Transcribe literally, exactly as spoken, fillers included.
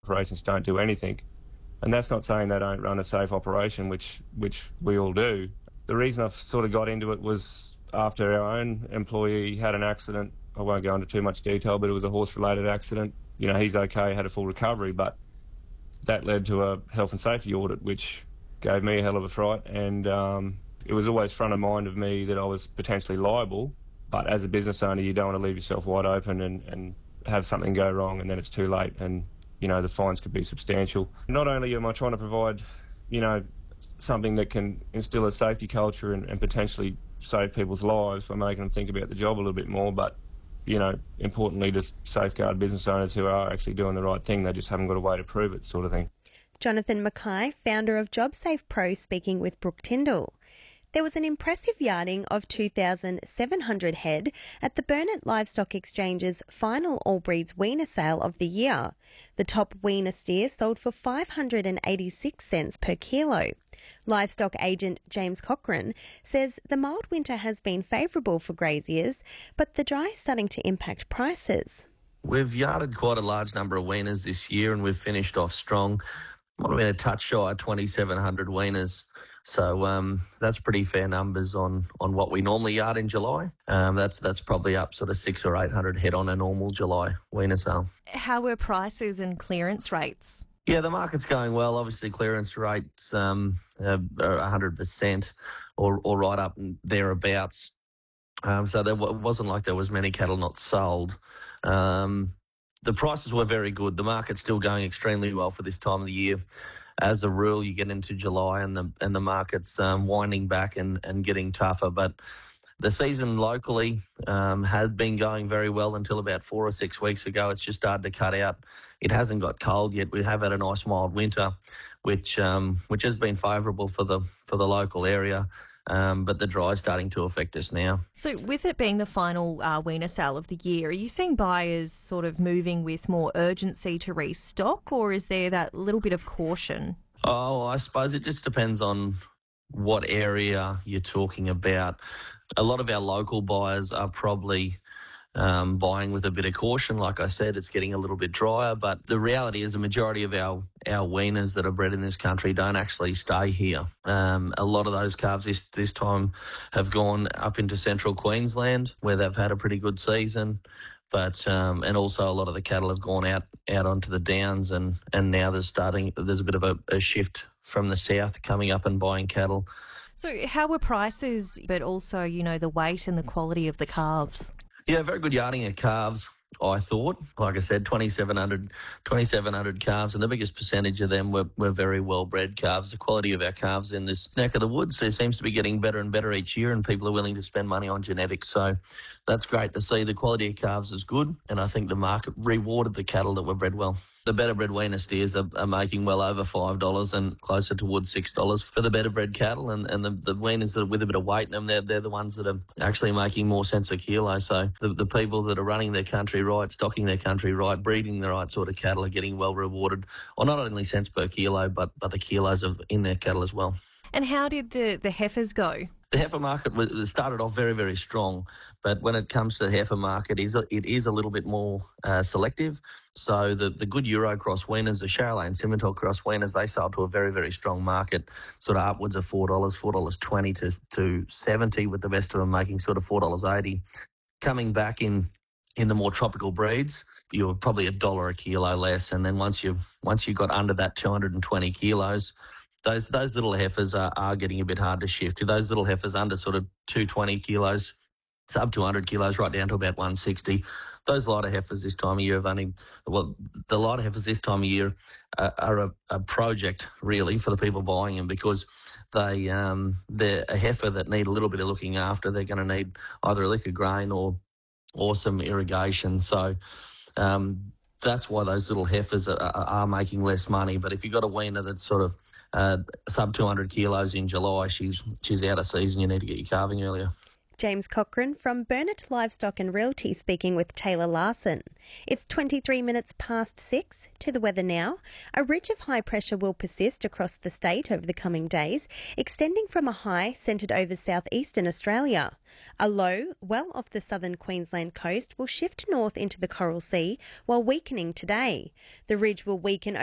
operations don't do anything. And that's not saying they don't run a safe operation, which which we all do. The reason I've sort of got into it was after our own employee had an accident. I won't go into too much detail, but it was a horse-related accident. You know, he's okay, had a full recovery, but that led to a health and safety audit, which gave me a hell of a fright. And um, it was always front of mind of me that I was potentially liable. But as a business owner, you don't want to leave yourself wide open and, and have something go wrong and then it's too late and, you know, the fines could be substantial. Not only am I trying to provide, you know, something that can instill a safety culture and, and potentially save people's lives by making them think about the job a little bit more, but, you know, importantly to safeguard business owners who are actually doing the right thing. They just haven't got a way to prove it, sort of thing. Jonathan Mackay, founder of JobSafe Pro, speaking with Brooke Tyndall. There was an impressive yarding of two thousand seven hundred head at the Burnett Livestock Exchange's final All Breeds weaner sale of the year. The top weaner steer sold for five hundred eighty-six cents per kilo. Livestock agent James Cochran says the mild winter has been favourable for graziers, but the dry is starting to impact prices. We've yarded quite a large number of weaners this year and we've finished off strong. Might have been a touch shy of twenty-seven hundred weaners. So um, that's pretty fair numbers on, on what we normally yard in July. Um, that's that's probably up sort of six or eight hundred head on a normal July weaner sale. How were prices and clearance rates? Yeah, the market's going well. Obviously, clearance rates um, are one hundred percent or, or right up thereabouts. Um, so there w- wasn't like there was many cattle not sold. Um, the prices were very good. The market's still going extremely well for this time of the year. As a rule, you get into July and the and the market's um, winding back and, and getting tougher. But the season locally um, had been going very well until about four or six weeks ago. It's just started to cut out. It hasn't got cold yet. We have had a nice mild winter, which um, which has been favourable for the for the local area. Um, but the dry is starting to affect us now. So with it being the final uh, weaner sale of the year, are you seeing buyers sort of moving with more urgency to restock, or is there that little bit of caution? Oh, I suppose it just depends on what area you're talking about. A lot of our local buyers are probably um, buying with a bit of caution. Like I said, it's getting a little bit drier, but the reality is the majority of our, our weaners that are bred in this country don't actually stay here. Um, a lot of those calves this, this time have gone up into central Queensland where they've had a pretty good season. But um, and also a lot of the cattle have gone out, out onto the downs and, and now there's starting there's a bit of a, a shift from the south coming up and buying cattle. So how were prices, but also, you know, the weight and the quality of the calves? Yeah, very good yarding of calves, I thought. Like I said, twenty-seven hundred, twenty-seven hundred calves, and the biggest percentage of them were, were very well-bred calves. The quality of our calves in this neck of the woods there seems to be getting better and better each year, and people are willing to spend money on genetics. So that's great to see. The quality of calves is good, and I think the market rewarded the cattle that were bred well. The better bred weaner steers are, are making well over five dollars and closer towards six dollars for the better bred cattle, and, and the, the weaners that are with a bit of weight in them, they're, they're the ones that are actually making more cents a kilo. So the, the people that are running their country right, stocking their country right, breeding the right sort of cattle are getting well rewarded, or not only cents per kilo, but, but the kilos of in their cattle as well. And how did the, the heifers go? The heifer market was, started off very, very strong, but when it comes to the heifer market, it is a, it is a little bit more uh, selective. So the, the good Eurocross weaners, the Charolais and Simmental cross weaners, they sold to a very, very strong market, sort of upwards of four dollars, four dollars twenty to, to seventy, with the best of them making sort of four dollars eighty. Coming back in, in the more tropical breeds, you were probably a dollar a kilo less, and then once you once you got under that two hundred twenty kilos, Those those little heifers are, are getting a bit hard to shift. Those little heifers under sort of two hundred twenty kilos, sub two hundred kilos, right down to about one hundred sixty. Those lighter heifers this time of year have only, well, the lighter heifers this time of year uh, are a, a project, really, for the people buying them, because they, um, they're a heifer that need a little bit of looking after. They're going to need either a lick of grain or, or some irrigation. So um, that's why those little heifers are, are making less money. But if you've got a weaner that's sort of Uh, sub two hundred kilos in July, she's she's out of season. You need to get your calving earlier. James Cochrane from Burnett Livestock and Realty speaking with Taylor Larson. It's twenty-three minutes past six. To the weather now. A ridge of high pressure will persist across the state over the coming days, extending from a high centred over southeastern Australia. A low, well off the southern Queensland coast, will shift north into the Coral Sea while weakening today. The ridge will weaken